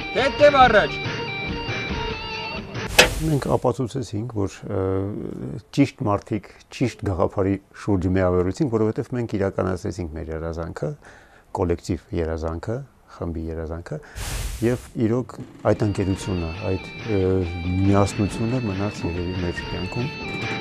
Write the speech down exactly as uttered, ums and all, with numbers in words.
Հետև առաջ։ Մենք ապացուցեցինք, որ ճիշտ մարդիկ ճիշտ գաղափարի շուրջ միավորվեցինք, որովհետև մենք իրականացրեցինք մեր երազանքը, կոլեկտիվ երազանքը, խմբի երազանքը, եւ իրոք այդ անկերությունը, այդ միասնությունը մնաց երևի մեր կյանքում։